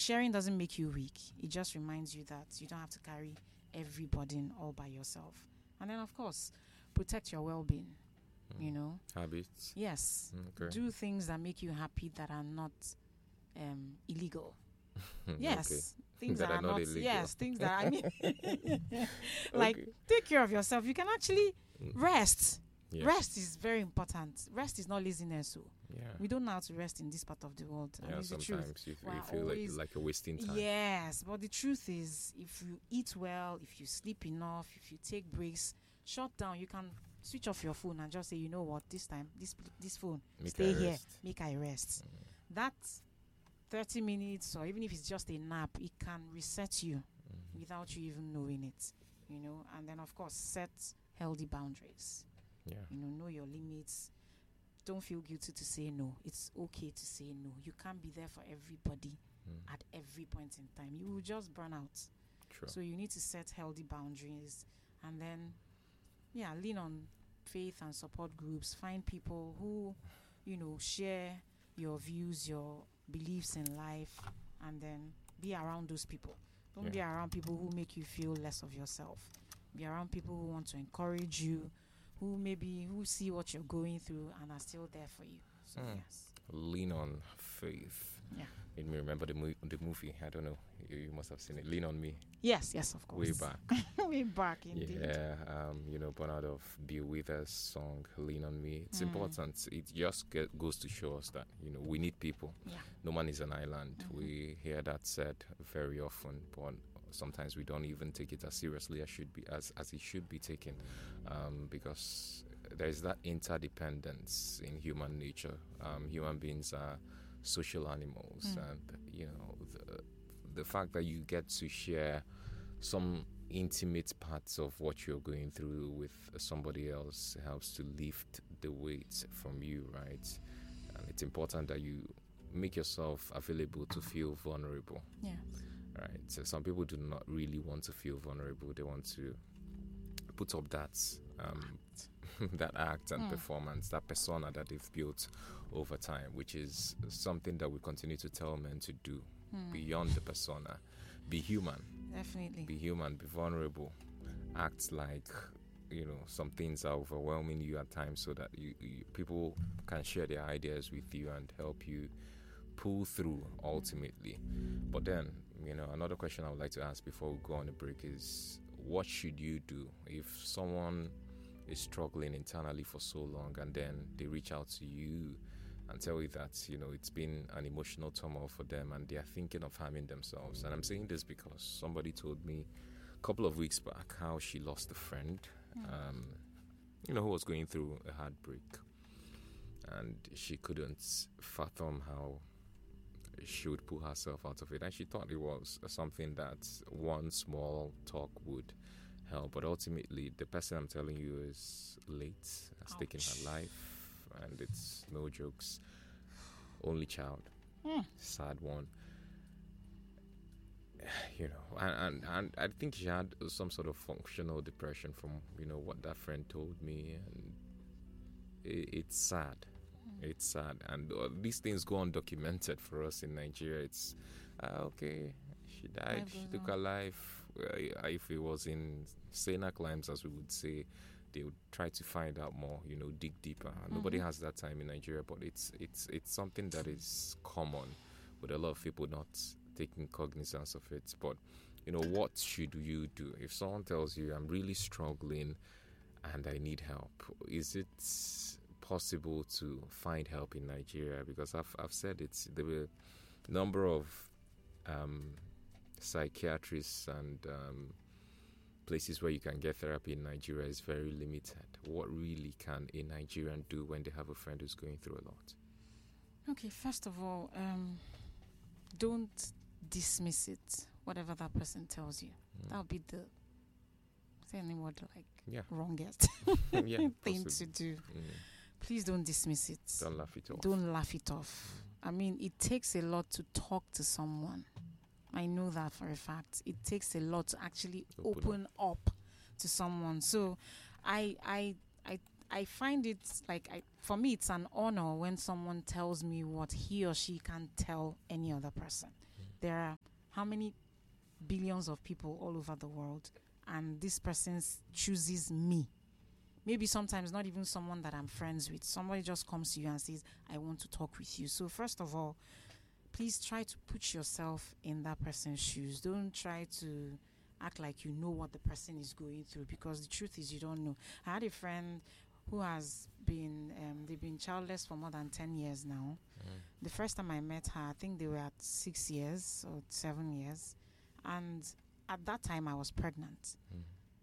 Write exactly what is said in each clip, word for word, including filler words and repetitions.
sharing doesn't make you weak. It just reminds you that you don't have to carry every burden all by yourself. And then, of course, protect your well-being. Mm. You know, habits. Yes, okay. Do things that make you happy that are not um, illegal. Yes, okay. things that, that, are are not not. illegal. Yes, things that I mean, like Okay. take care of yourself. You can actually rest. Yes. Rest is very important. Rest is not laziness. So Yeah. we don't know how to rest in this part of the world. Yeah, and it's the truth. sometimes you, f- We're you feel always- like, like you're wasting time. Yes, but the truth is, if you eat well, if you sleep enough, if you take breaks, shut down. You can switch off your phone and just say, you know what, this time, this pl- this phone, Make stay I here, rest. make I rest. Mm. That thirty minutes, or even if it's just a nap, it can reset you Mhm. without you even knowing it. You know, and then of course set healthy boundaries. Yeah. You know, know your limits. Don't feel guilty to say no. It's okay to say no. You can't be there for everybody Mm. at every point in time. You will just burn out. True. So you need to set healthy boundaries, and then, yeah, lean on faith and support groups. Find people who, you know, share your views, your beliefs in life, and then be around those people. Don't be Yeah. around people who make you feel less of yourself. Be around people who want to encourage you, who maybe who see what you're going through and are still there for you. So Mm. yes, Lean on faith. yeah, Made me remember the, mo- the movie. I don't know. You, you must have seen it. Lean on Me. yes, yes, of course. Way back. Way back, indeed. Yeah, um, you know, born out of Bill Withers' song "Lean on Me." It's Mm. important. It just get, goes to show us that you know we need people. Yeah. No man is an island. Mhm. We hear that said very often, but sometimes we don't even take it as seriously as should be as as it should be taken, um, because there is that interdependence in human nature. Um, human beings are social animals, Mm. and you know the the fact that you get to share some intimate parts of what you're going through with somebody else helps to lift the weight from you, right? And it's important that you make yourself available to feel vulnerable, Yeah. right? So some people do not really want to feel vulnerable. They want to put up that um, that act and Mm. performance, that persona that they've built over time, which is something that we continue to tell men to do. Mm. Beyond the persona, be human. Definitely. Be human, be vulnerable, act like you know some things are overwhelming you at times, so that you, you people can share their ideas with you and help you pull through ultimately. But then, you know, another question I would like to ask before we go on a break is, what should you do if someone is struggling internally for so long and then they reach out to you and tell you that, you know, it's been an emotional turmoil for them and they are thinking of harming themselves? And I'm saying this because somebody told me a couple of weeks back how she lost a friend, um, you know, who was going through a heartbreak. And she couldn't fathom how she would pull herself out of it. And she thought it was something that one small talk would help. But ultimately, the person I'm telling you is late, has Ouch. taken her life. And it's no jokes. Only child. Mm. Sad one. You know, and, and, and I think she had some sort of functional depression from, you know, what that friend told me. And it, it's sad. It's sad. And uh, these things go undocumented for us in Nigeria. It's, uh, okay, she died, Life she goes took on. her life. Uh, if it was in Sena climes, as we would say, they would try to find out more, you know, dig deeper. Nobody Mhm. has that time in Nigeria, but it's it's it's something that is common with a lot of people not taking cognizance of it. But, you know, what should you do? If someone tells you, I'm really struggling and I need help, is it possible to find help in Nigeria? Because I've, I've said it's the number of um, psychiatrists and um, places where you can get therapy in Nigeria is very limited. What really can a Nigerian do when they have a friend who's going through a lot? Okay, first of all, um, don't dismiss it, whatever that person tells you. Mm. That would be the, say any word like, Yeah. wrongest Yeah, thing possibly. to do. Mm. Please don't dismiss it. Don't laugh it off. Don't laugh it off. I mean, it takes a lot to talk to someone. I know that for a fact. It takes a lot to actually Open open, up. to someone. So, I, I, I, I find it like, I, for me, it's an honor when someone tells me what he or she can't tell any other person. there are how many billions of people all over the world, and this person chooses me. Maybe sometimes not even someone that I'm friends with. Somebody just comes to you and says, I want to talk with you. So first of all, please try to put yourself in that person's shoes. Don't try to act like you know what the person is going through, because the truth is you don't know. I had a friend who has been, um, they've been childless for more than ten years now. Mm. The first time I met her, I think they were at six years or seven years. And at that time I was pregnant. Mm.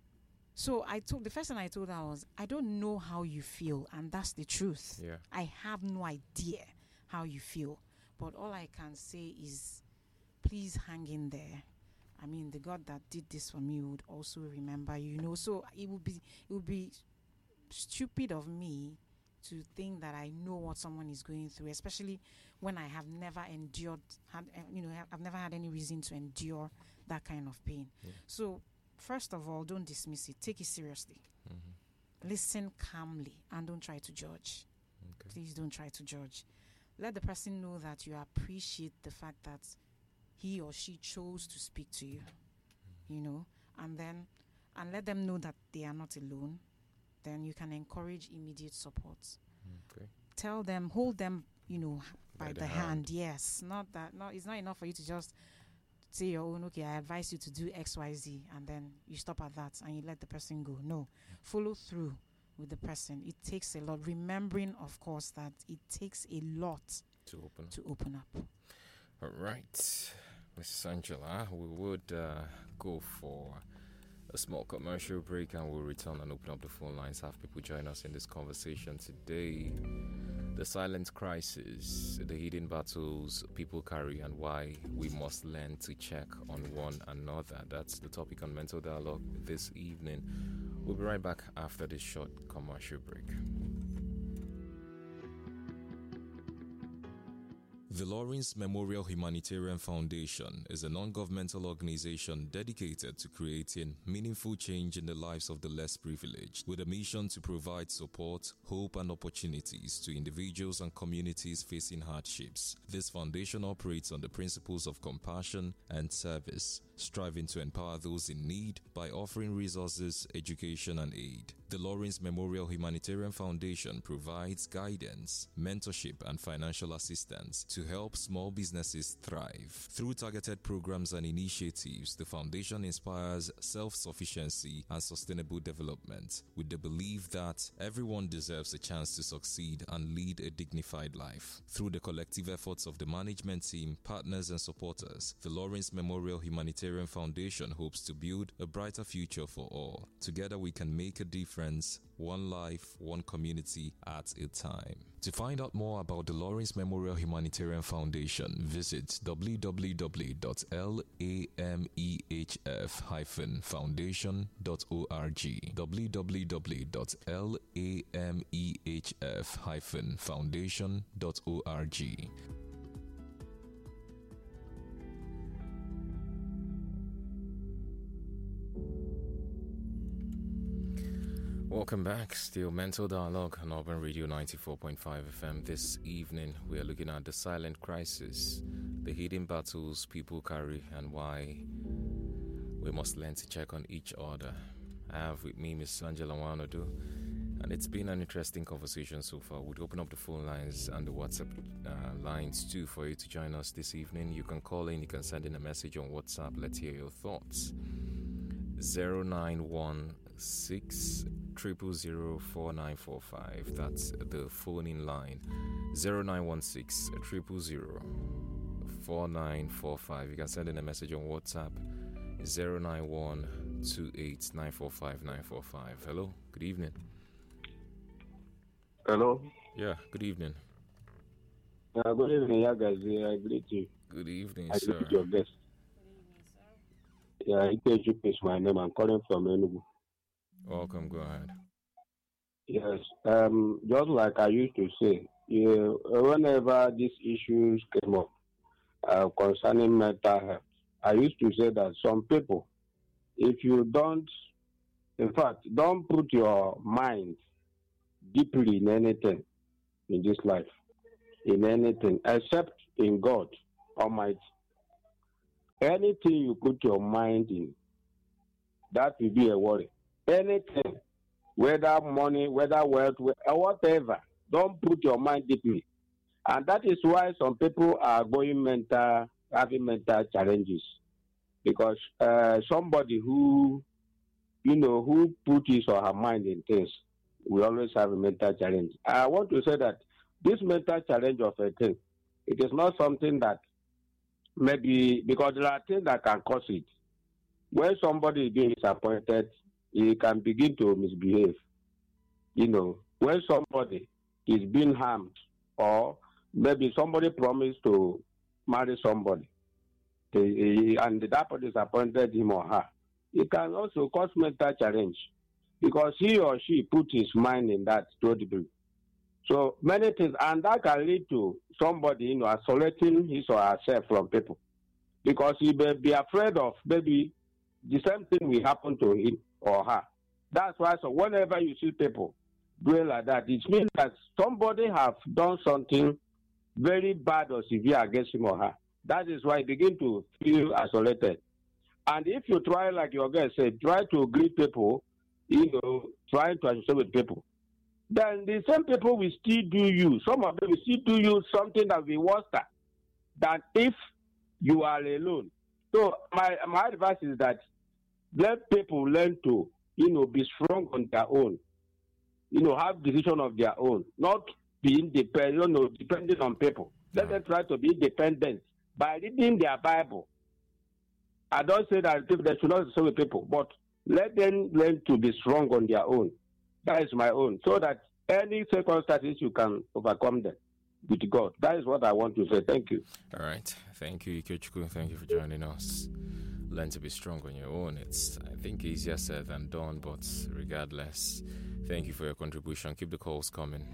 So I told the first thing I told her was, I don't know how you feel, and that's the truth. Yeah. I have no idea how you feel, but all I can say is, please hang in there. I mean, the God that did this for me would also remember you, you know. So it would be it would be stupid of me to think that I know what someone is going through, especially when I have never endured, had you know, I've never had any reason to endure that kind of pain. Yeah. So. First of all, don't dismiss it. Take it seriously. Mm-hmm. Listen calmly and don't try to judge. Okay. Please don't try to judge. Let the person know that you appreciate the fact that he or she chose to speak to you, mm-hmm. you know, and then, and let them know that they are not alone. Then you can encourage immediate support. Okay. Tell them, hold them, you know, by, by the, the hand. hand. Yes. Not that, not, it's not enough for you to just say your own, okay, I advise you to do X, Y, Z, and then you stop at that and you let the person go. No, follow through with the person. It takes a lot. Remembering, of course, that it takes a lot to open up. To open up. All right, Missus Angela, we would uh, go for a small commercial break and we'll return and open up the phone lines. Have people join us in this conversation today. The silent crisis, the hidden battles people carry, and why we must learn to check on one another. That's the topic on Mental Dialogue this evening. We'll be right back after this short commercial break. The Lawrence Memorial Humanitarian Foundation is a non-governmental organization dedicated to creating meaningful change in the lives of the less privileged, with a mission to provide support, hope, and opportunities to individuals and communities facing hardships. This foundation operates on the principles of compassion and service, striving to empower those in need by offering resources, education, and aid. The Lawrence Memorial Humanitarian Foundation provides guidance, mentorship, and financial assistance to help small businesses thrive. Through targeted programs and initiatives, the foundation inspires self-sufficiency and sustainable development, with the belief that everyone deserves a chance to succeed and lead a dignified life. Through the collective efforts of the management team, partners, and supporters, the Lawrence Memorial Humanitarian Foundation hopes to build a brighter future for all. Together we can make a difference, one life, one community at a time. To find out more about the Lawrence Memorial Humanitarian Foundation, visit w w w dot lamehf dash foundation dot org. w w w dot lamehf dash foundation dot org. Welcome back. Still Mental Dialogue on Urban Radio ninety-four point five F M. This evening, we are looking at the silent crisis, the hidden battles people carry, and why we must learn to check on each other. I have with me Miss Angela Nwanodu, and it's been an interesting conversation so far. We'd open up the phone lines and the WhatsApp uh, lines too for you to join us this evening. You can call in, you can send in a message on WhatsApp. Let's hear your thoughts. zero nine one six triple zero four nine four five. That's the phone in line. Zero nine one six triple zero four nine four five. You can send in a message on WhatsApp. Zero nine one two eight nine four five nine four five. Hello. Good evening. Hello. Yeah. Good evening. Uh, good evening, yeah, guys. Yeah, I greet you. Good evening, I sir. greet your guest. Yeah, Ikeju is my name. I'm calling from Enugu. Welcome. Go ahead. Yes. Um. Just like I used to say, yeah, whenever these issues came up uh, concerning mental health, I used to say that some people, if you don't, in fact, don't put your mind deeply in anything in this life, in anything except in God Almighty. anything you put your mind in, that will be a worry. Anything, whether money, whether wealth, or whatever, don't put your mind deeply. And that is why some people are going mental, having mental challenges. Because uh, somebody who, you know, who put his or her mind in things will always have a mental challenge. I want to say that this mental challenge of a thing, it is not something that maybe, because there are things that can cause it. When somebody is being disappointed, he can begin to misbehave. You know, when somebody is being harmed, or maybe somebody promised to marry somebody, they, and that person disappointed him or her, it can also cause mental challenge because he or she put his mind in that to a degree. So many things, and that can lead to somebody, you know, isolating his or herself from people because he may be afraid of maybe the same thing will happen to him or her. That's why, so whenever you see people doing like that, it means that somebody have done something very bad or severe against him or her. That is why you begin to feel isolated. And if you try, like your guy said, try to greet people, you know, try to associate with people, then the same people will still do you. Some of them will still do you something that will be worse than if you are alone. So my my advice is that let people learn to, you know, be strong on their own, you know, have decision of their own, not be independent, you know, depending on people. Let them try to be independent by reading their Bible. I don't say that people they should not associate with people, but let them learn to be strong on their own. That is my own, so that any circumstances you can overcome them with God. That is what I want to say. Thank you. All right. Thank you, Ikechukwu. Thank you for joining us. Learn to be strong on your own. It's, I think, easier said than done, but regardless, thank you for your contribution. Keep the calls coming.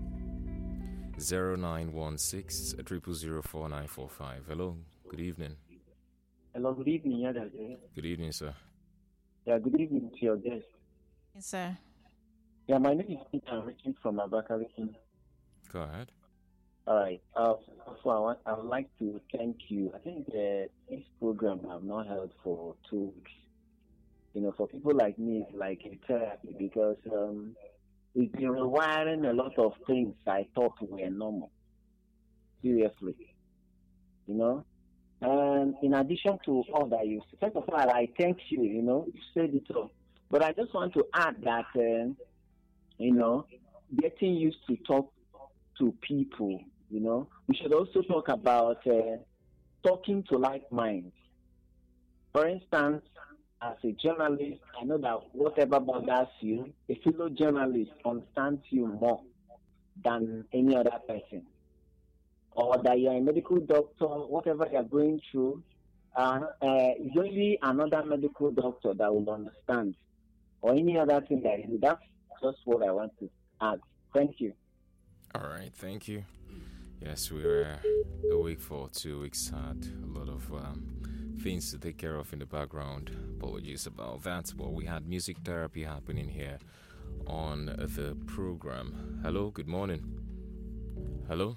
zero nine one six, zero zero four nine four five. Hello. Good evening. Hello, good evening, Yadaje. Good evening, sir. Yeah, good evening to your guest. Yes, sir. Yeah, my name is Peter. I'm reaching from Abakaliki. Go ahead. All right. Uh, so I, want, I would like to thank you. I think uh, this program I have not held for two weeks. You know, for people like me, it's like a therapy because um, it's been rewiring a lot of things I thought were normal. Seriously. You know? And in addition to all that you said, first of all, I thank you, you know, you said it all. But I just want to add that, uh, you know, getting used to talk to people, you know, we should also talk about uh, talking to like minds. For instance, as a journalist, I know that whatever bothers you, a fellow journalist understands you more than any other person. Or that you're a medical doctor, whatever you're going through, uh, uh, it's only another medical doctor that will understand. Or any other thing that is. That's just what I want to add. Thank you. All right, thank you. Yes, we were awake for two weeks, had a lot of um, things to take care of in the background. Apologies about that, but we had music therapy happening here on the program. Hello, good morning. Hello?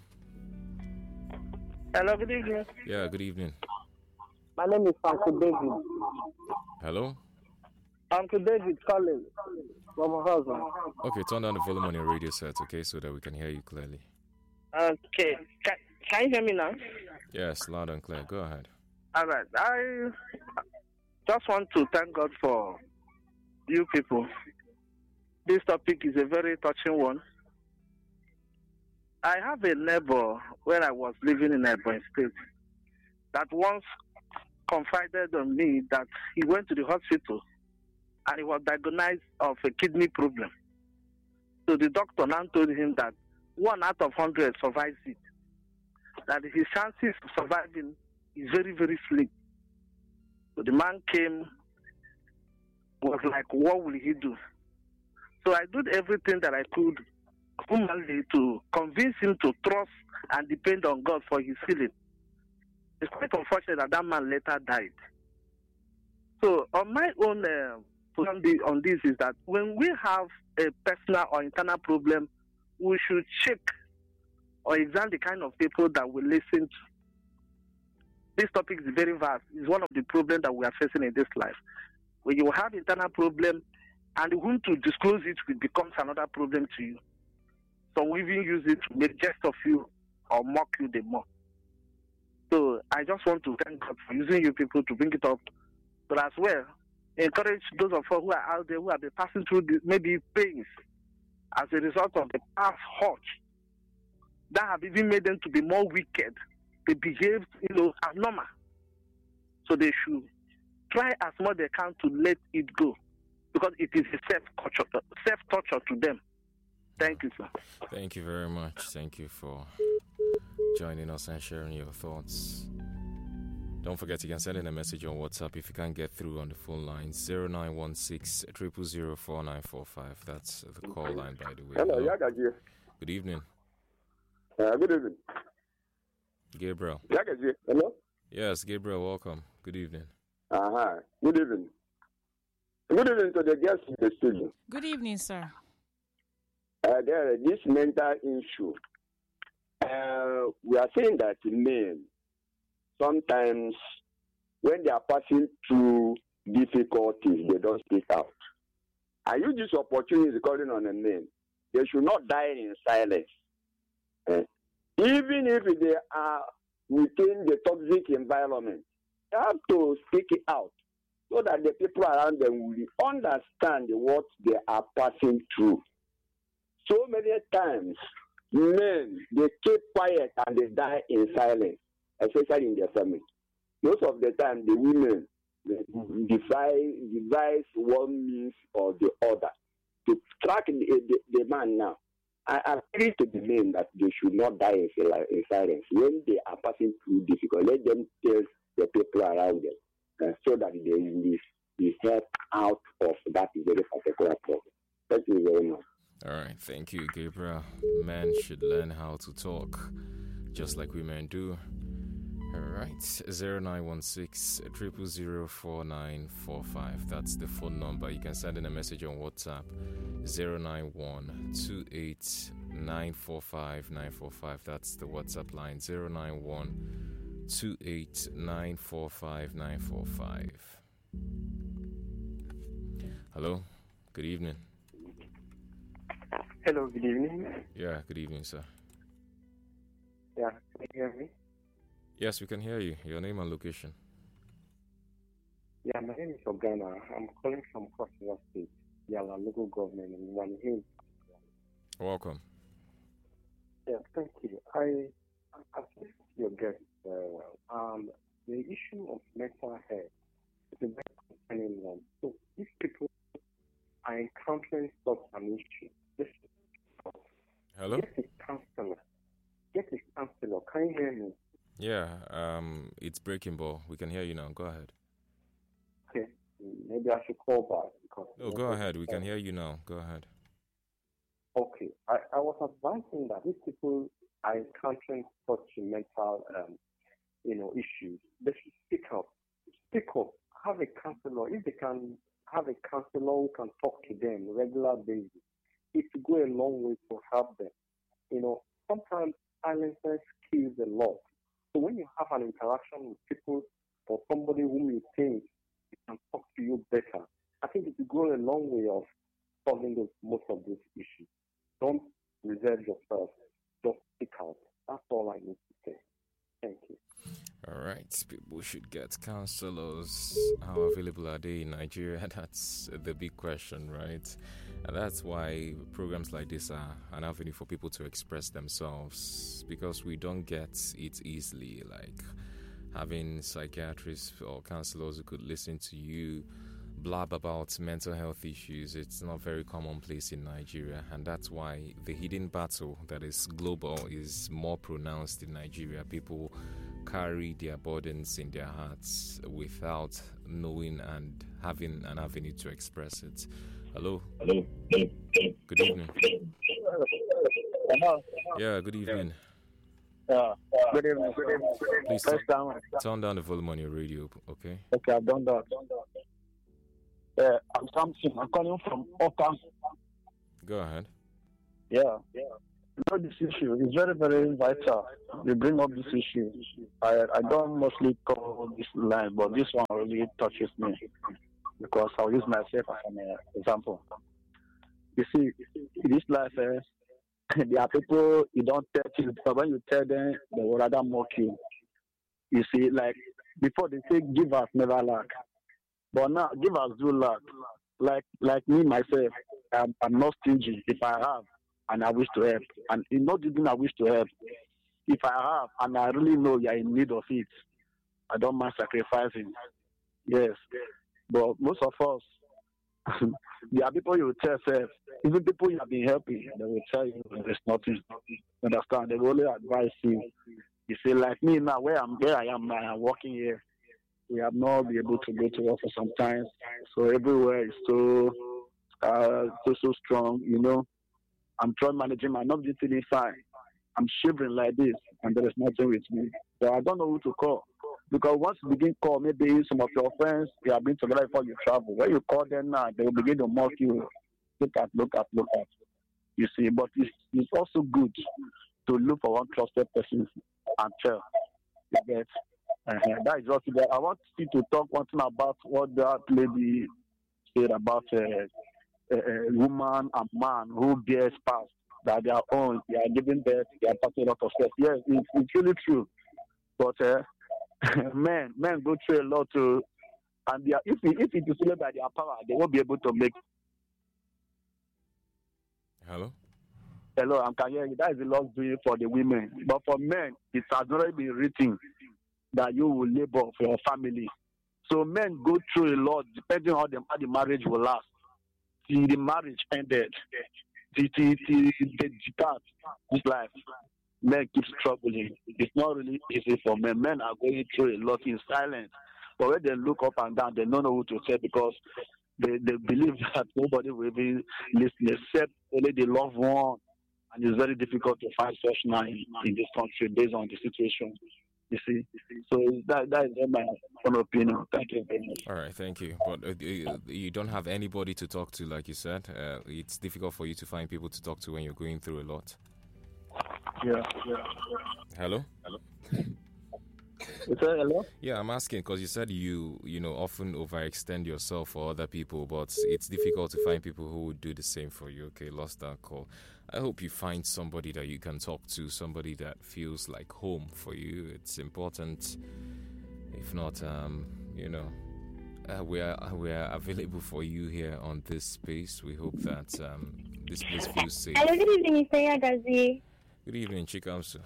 Hello, good evening. Yeah, good evening. My name is Uncle David. Hello? Uncle David calling from my husband. Okay, turn down the volume on your radio set, okay, so that we can hear you clearly. Okay. Can, can you hear me now? Yes, loud and clear. Go ahead. All right. I just want to thank God for you people. This topic is a very touching one. I have a neighbor where I was living in Ebonyi State that once confided on me that he went to the hospital and he was diagnosed of a kidney problem. So the doctor now told him that one out of hundred survives it. That his chances of surviving is very, very slim. So the man came, was like, what will he do? So I did everything that I could humanly to convince him to trust and depend on God for his healing. It's quite unfortunate that that man later died. So on my own uh, on this is that when we have a personal or internal problem, we should check or examine the kind of people that we listen to. this topic is very vast. It's one of the problems that we are facing in this life. When you have internal problem and you want to disclose it, it becomes another problem to you. So we even use it to make jest of you or mock you the more. So I just want to thank God for using you people to bring it up, but as well encourage those of us who are out there who have been passing through the, maybe pains as a result of the past hurt that have even made them to be more wicked. They behave, you know, abnormal. So they should try as much they can to let it go, because it is a self-torture, self-torture to them. Thank you, sir. Thank you very much. Thank you for joining us and sharing your thoughts. Don't forget you can send in a message on WhatsApp if you can't get through on the phone line. zero nine one six, zero zero zero, four nine four five. That's the call line, by the way. Hello, Hello. Yagaji. Good evening. Uh, good evening. Gabriel. Yagaji. Hello? Yes, Gabriel, welcome. Good evening. Uh-huh. Good evening. Good evening to the guests in the studio. Good evening, sir. Uh, there, this mental issue, uh, we are saying that men, sometimes when they are passing through difficulties, they don't speak out. I use this opportunity calling on a man. They should not die in silence. Uh, even if they are within the toxic environment, they have to speak it out so that the people around them will understand what they are passing through. So many times, men, they keep quiet and they die in silence, especially in their family. Most of the time, the women devise, devise one means or the other to track the, the, the man now. I agree to the men that they should not die in, in silence. When they are passing through difficult, let them tell the people around them uh, so that they will be helped out of that very particular problem. Thank you very much. All right, thank you, Gabriel. Men should learn how to talk, just like women do. All right, zero nine one six, zero zero zero, four nine four five. That's the phone number. You can send in a message on WhatsApp, zero nine one two eight nine four five nine four five. That's the WhatsApp line, zero nine one two eight nine four five nine four five. Hello, good evening. Hello, good evening. Yeah, good evening, sir. Yeah, can you hear me? Yes, we can hear you. Your name and location. Yeah, my name is Ogana. I'm calling from Cross River State, Yala local government in One Hill. Welcome. Yeah, thank you. I I think your guest very well. Um, the issue of mental health is a very concerning one. So if people are encountering such an issue, this Hello? get a counselor. Get a counselor. Can you hear me? Yeah, um, it's breaking ball. We can hear you now. Go ahead. Okay, maybe I should call back because. No, go ahead. We can hear you now. Go ahead. Okay, I, I was advising that if people are encountering such mental, um, you know, issues, they should speak up. Speak up. Have a counselor. If they can have a counselor who can talk to them on a regular basis, it will go a long way to help them. You know, sometimes silence kills a lot. So when you have an interaction with people or somebody whom you think can talk to you better, I think it will go a long way of solving those, most of these issues. Don't reserve yourself. Just speak out. That's all I need to say. Thank you. All right. People should get counselors. How available are they in Nigeria? That's the big question, right? And that's why programs like this are an avenue for people to express themselves, because we don't get it easily. Like having psychiatrists or counselors who could listen to you blab about mental health issues, it's not very commonplace in Nigeria, and that's why the hidden battle that is global is more pronounced in Nigeria. People carry their burdens in their hearts without knowing and having an avenue to express it. Hello? Hello? Good evening. Hello? Yeah, good evening. Yeah, good evening. Good evening. Please turn, turn down the volume on your radio, okay? Okay, I've done that. Yeah, I'm Samson. I'm calling from Oka. Go ahead. Yeah. Yeah. know this issue is very, very vital. You bring up this issue. I I don't mostly call this line, but this one really touches me because I'll use myself as an uh, example. You see, in this life, eh, there are people you don't tell you, but when you tell them, they will rather mock you. You see, like before they say givers never lack, but now givers do lack. Like like me myself, I'm, I'm not stingy. If I have and I wish to help, and it's not even I wish to help. If I have and I really know you're in need of it, I don't mind sacrificing. Yes, but most of us, there are people you will tell self, even people you have been helping, they will tell you there's nothing. Understand? They will only advise you. You see, like me now, where I'm, where I am now, I'm working here. We have not been able to go to work for some time, so everywhere is so, uh, so so strong. You know, I'm trying managing my not feeling fine. I'm shivering like this, and there is nothing with me. So I don't know who to call. Because once you begin call, maybe some of your friends, you have been together before you travel. When you call them now, they will begin to mock you. Look at, look at, look at. You see, but it's, it's also good to look for one trusted person and tell. You get? Uh, that is also that. I want you to talk one thing about what that lady said about uh, a, a woman and man who bears past, that they are own, they are giving birth, they are passing a lot of stress. Yes, it's, it's really true. But uh, men, men go through a lot too, and they are, if it, if it is only by their power, they won't be able to make. Hello. Hello, I'm can hear you. That is the Lord doing for the women, but for men, it has already been written that you will labor for your family. So men go through a lot, depending on the, how the marriage will last. Till the marriage ended, till, till, till they depart this life. Men keep struggling. It's not really easy for men. Men are going through a lot in silence. But when they look up and down, they don't know who to say because they, they believe that nobody will be listening except only the loved one. And it's very difficult to find such now in, in this country based on the situation. You see? So that, that is my own opinion. Thank you very much. All right, thank you. But uh, you, you don't have anybody to talk to, like you said. Uh, it's difficult for you to find people to talk to when you're going through a lot. Yeah, yeah. Hello? Hello? You say hello? Yeah, I'm asking because you said you, you know, often overextend yourself for other people, but it's difficult to find people who would do the same for you. Okay, lost that call. I hope you find somebody that you can talk to, somebody that feels like home for you. It's important. If not, um, you know, uh, we are we are available for you here on this space. We hope that um, this place feels safe. Hello, good evening, Mister Yagazi. Good evening, Chikamsu.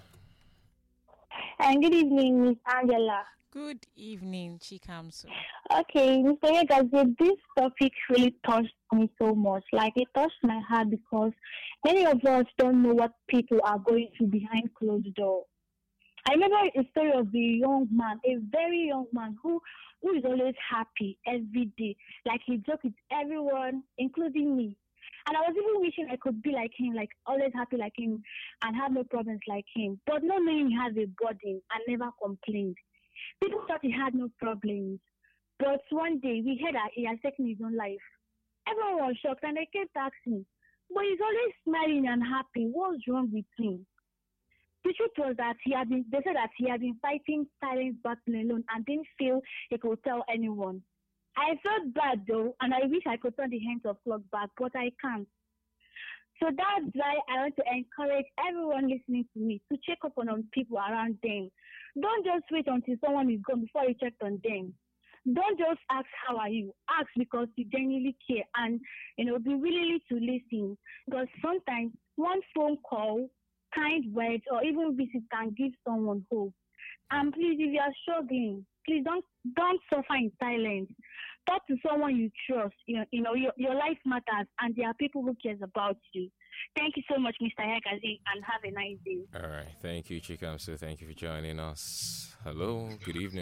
And good evening, Miss Angela. Good evening, Chikamsu. Okay, Mister Yagazi, this topic really touched me so much. Like, it touched my heart because many of us don't know what people are going through behind closed doors. I remember a story of a young man, a very young man who, who is always happy every day. Like, he jokes with everyone, including me. And I was even wishing I could be like him, like always happy like him and have no problems like him. But not knowing he has a burden and never complained. People thought he had no problems. But one day we heard that he has taken his own life. Everyone was shocked and they kept asking, but he's always smiling and happy. What's wrong with him? The truth was that he had been, they said that he had been fighting silent battle alone and didn't feel he could tell anyone. I felt bad though, and I wish I could turn the hands of clock back, but I can't. So that's why I want to encourage everyone listening to me to check up on, on people around them. Don't just wait until someone is gone before you check on them. Don't just ask, how are you? Ask because you genuinely care and, you know, be willing to listen. Because sometimes one phone call, kind words, or even visit can give someone hope. And please, if you are struggling, please don't don't suffer in silence. Talk to someone you trust. You know, you know your, your life matters, and there are people who cares about you. Thank you so much, Mister Yagazi, and have a nice day. All right. Thank you, Chikamsu. Thank you for joining us. Hello. Good evening.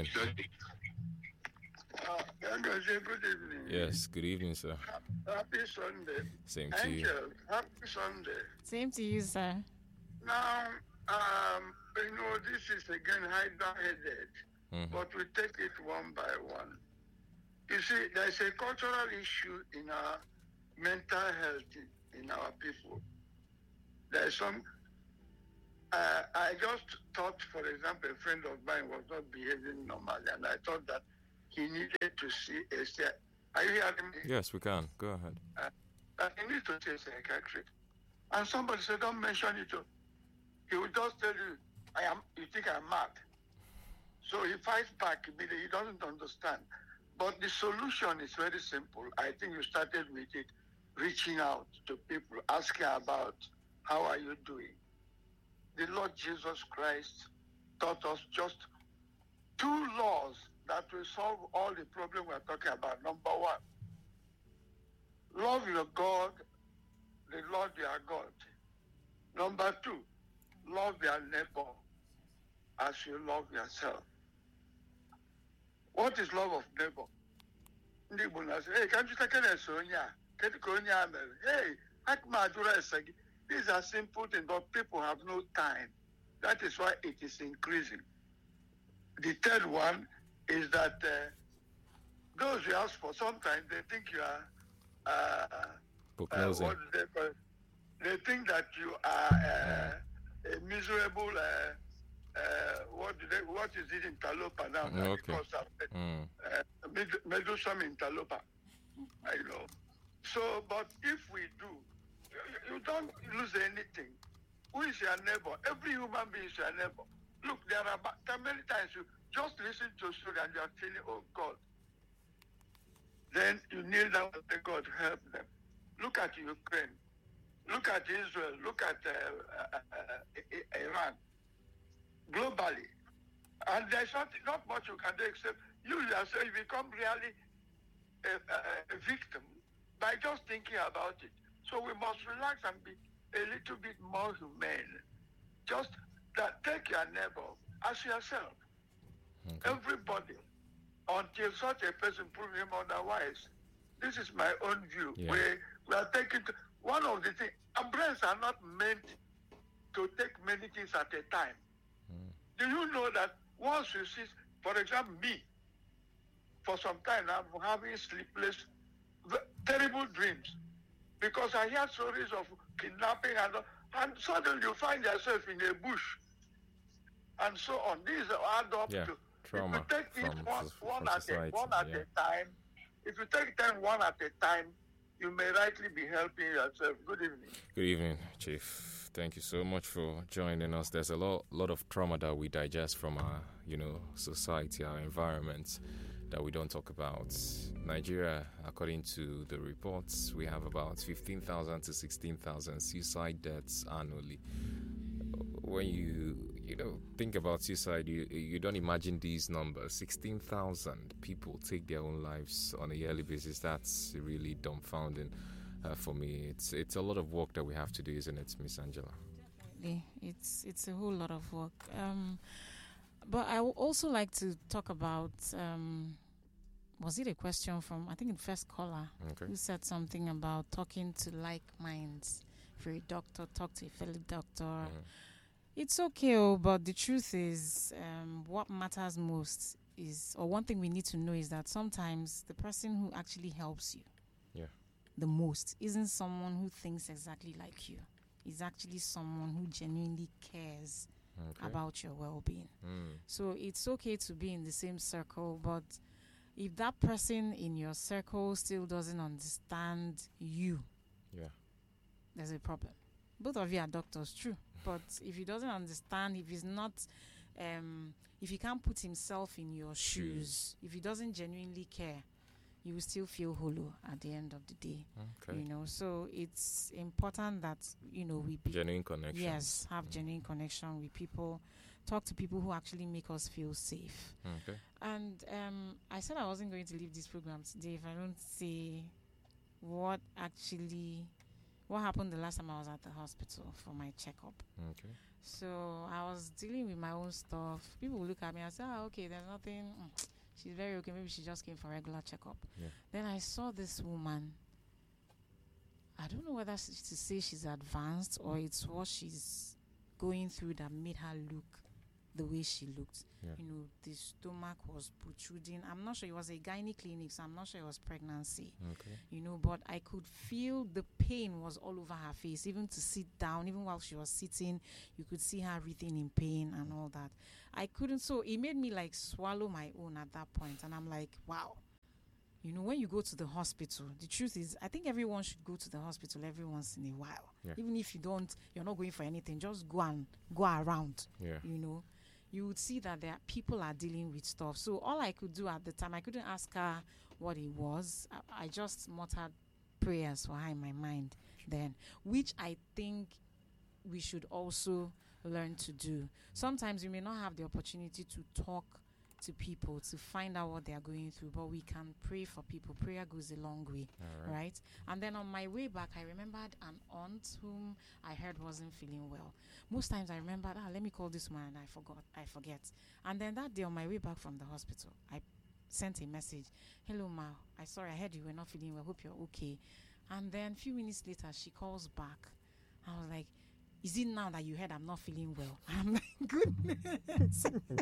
Uh, Yagazi, good evening. Yes, good evening, sir. Happy Sunday. Same to Angel, you. happy Sunday. Same to you, sir. Now, um, you know, this is again hydra-headed, Mm-hmm. but we take it one by one. You see, there's a cultural issue in our mental health in, in our people. There's some uh, I just thought, for example, a friend of mine was not behaving normally, and I thought that he needed to see a psy- Are you hearing me? Yes, we can. Go ahead. Uh, that he needs to see a psychiatrist. And somebody said, don't mention it. To He will just tell you, I am. You think I'm mad. So he fights back immediately. He doesn't understand. But the solution is very simple. I think you started with it, reaching out to people, asking about how are you doing. The Lord Jesus Christ taught us just two laws that will solve all the problem we're talking about. Number one, love your God, the Lord your God. Number two, love your neighbor as you love yourself. What is love of neighbor? Ndị Igbo na-asị, hey, can't you take it as Sonia? Hey, these are simple things, but people have no time. That is why it is increasing. The third one is that uh, those you ask for, sometimes they think you are, uh, uh, what they, call, they think that you are uh, a miserable, uh, uh, what, do they, what is it in Talopa now? Okay. Because of uh, Mm. uh, Medusam in Talopa, I know. So, but if we do, you, you don't lose anything. Who is your neighbor? Every human being is your neighbor. Look, there are there are many times you just listen to a story and you are feeling, oh God. Then you kneel down and say, God, help them. Look at Ukraine. Look at Israel. Look at uh, uh, uh, Iran. Globally. And there's not, not much you can do except you yourself become really a, a, a victim by just thinking about it. So we must relax and be a little bit more humane. Just that take your neighbor as yourself. Okay. Everybody, until such a person proves him otherwise. This is my own view. Yeah. We, we are taking to, one of the things, our brains are not meant to take many things at a time. Mm. Do you know that once you see, for example, me, for some time I'm having sleepless, terrible dreams because I hear stories of kidnapping and, and suddenly you find yourself in a bush and so on. These add up yeah. to Trauma if you take from, it one, from one, at, society, a, one at yeah. a time, if you take them one at a time, you may rightly be helping yourself. Good evening. Good evening, Chief. Thank you so much for joining us. There's a lot, lot of trauma that we digest from our, you know, society, our environment that we don't talk about. Nigeria, according to the reports, we have about fifteen thousand to sixteen thousand suicide deaths annually. When you you know think about suicide, you you don't imagine these numbers. sixteen thousand people take their own lives on a yearly basis. That's really dumbfounding uh, for me. It's it's a lot of work that we have to do, isn't it, Miss Angela? Definitely, it's it's a whole lot of work. Um, but I would also like to talk about. Um, was it a question from I think the first caller okay. who said something about talking to like minds? If you're a doctor, talk to a fellow doctor. Mm-hmm. It's okay, oh, but the truth is, um, what matters most is, or one thing we need to know is that sometimes the person who actually helps you yeah. the most isn't someone who thinks exactly like you. It's actually someone who genuinely cares okay. about your well-being. Mm. So it's okay to be in the same circle, but if that person in your circle still doesn't understand you, yeah, there's a problem. Both of you are doctors, true. But if he doesn't understand, if he's not, um, if he can't put himself in your shoes, if he doesn't genuinely care, you will still feel hollow at the end of the day. Okay. You know, so it's important that, you know, we be genuine connection. Yes, have mm. genuine connection with people. Talk to people who actually make us feel safe. Okay. And um, I said I wasn't going to leave this program today if I don't say what actually. What happened the last time I was at the hospital for my checkup. Okay. So I was dealing with my own stuff. People would look at me and say, oh, okay, there's nothing. Mm, she's very okay. Maybe she just came for regular checkup. Yeah. Then I saw this woman. I don't know whether to say she's advanced or it's what she's going through that made her look the way she looked. Yeah. You know, the stomach was protruding. I'm not sure it was a gynae clinic, so I'm not sure it was pregnancy. Okay. You know, but I could feel the pain was all over her face. Even to sit down, even while she was sitting, you could see her writhing in pain and all that. I couldn't, so it made me like swallow my own at that point. And I'm like, wow. You know, when you go to the hospital, the truth is, I think everyone should go to the hospital every once in a while. Yeah. Even if you don't, you're not going for anything, just go and go around. Yeah. You know, you would see that there are people are dealing with stuff. So all I could do at the time, I couldn't ask her what it was. I, I just muttered prayers for her in my mind then, which I think we should also learn to do. Sometimes we may not have the opportunity to talk to people to find out what they are going through, but we can pray for people. Prayer goes a long way. All right. Right? And then on my way back, I remembered an aunt whom I heard wasn't feeling well. Most times I remembered, ah, let me call this one, and I forgot. I forget. And then that day on my way back from the hospital, I sent a message. Hello, Ma. I sorry, I heard you were not feeling well. Hope you're okay. And then a few minutes later, she calls back. I was like, is it now that you heard I'm not feeling well? I'm like, goodness.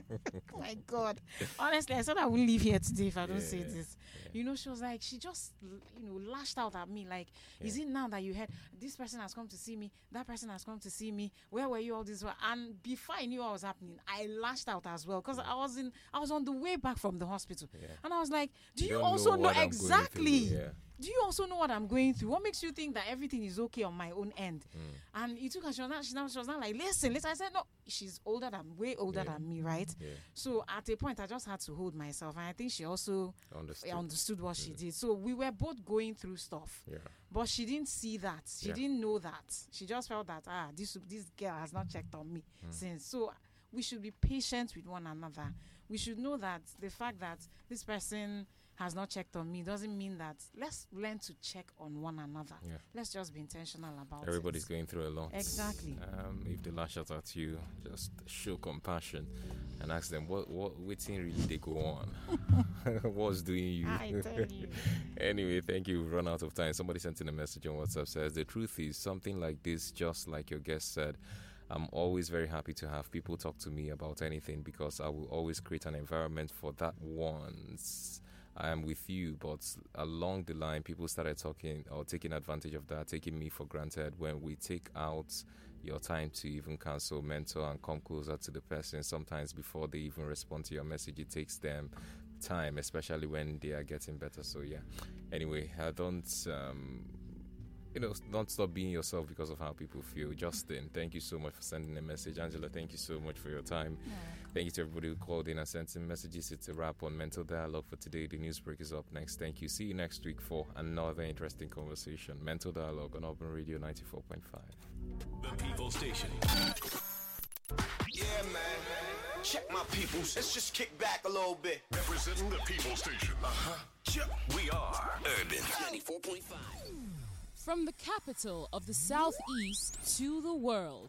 Oh my God. Honestly, I said I wouldn't leave here today if I don't Yeah, say this. yeah. You know, she was like, she just, you know, lashed out at me. Like, is Yeah. it now that you heard this person has come to see me? That person has come to see me. Where were you all this while? And before I knew what was happening, I lashed out as well because I was in, I was on the way back from the hospital. Yeah. And I was like, do you, don't also know, what I'm going exactly? through, yeah. Do you also know what I'm going through? What makes you think that everything is okay on my own end? Mm. And it took her, she was not, she, now, she was not like, listen, listen. I said, no, she's older than, way older Yeah. than me, right? Yeah. So at a point, I just had to hold myself. And I think she also Understood. understood what she Yeah. did. So we were both going through stuff. Yeah. But she didn't see that. She Yeah. didn't know that. She just felt that, ah, this, this girl has not checked on me Mm. since. So we should be patient with one another. We should know that the fact that this person has not checked on me doesn't mean that. Let's learn to check on one another. Yeah. Let's just be intentional about Everybody's it. going through a lot. Exactly. Um, if they lash out at you, just show compassion and ask them what what waiting really they go on. What's doing you? I tell you. Anyway, thank you. We've run out of time. Somebody sent in a message on WhatsApp, says the truth is something like this, just like your guest said. I'm always very happy to have people talk to me about anything because I will always create an environment for that once I am with you. But along the line, people started talking or taking advantage of that, taking me for granted. When we take out your time to even cancel, mentor, and come closer to the person, sometimes before they even respond to your message, it takes them time, especially when they are getting better. So yeah. Anyway, I don't. Um, You know, don't stop being yourself because of how people feel. Justin, thank you so much for sending a message. Angela, thank you so much for your time. Yeah. Thank you to everybody who called in and sent in messages. It's a wrap on Mental Dialogue for today. The news break is up next. Thank you. See you next week for another interesting conversation. Mental Dialogue on Urban Radio ninety-four point five. The People Station. Yeah, man. Check my peoples. Let's just kick back a little bit. Representing the People Station. Uh-huh. We are Urban ninety-four point five. From the capital of the Southeast to the world.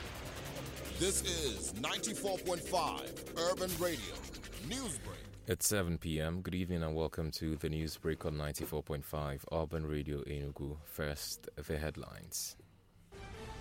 This is ninety-four point five Urban Radio Newsbreak. It's seven p.m. Good evening and welcome to the Newsbreak on ninety-four point five Urban Radio Enugu. First, the headlines.